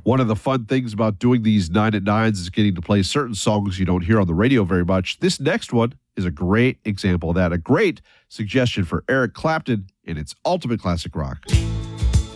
One of the fun things about doing these 9 at 9s is getting to play certain songs you don't hear on the radio very much. This next one is a great example of that, a great suggestion for Eric Clapton and its ultimate classic rock.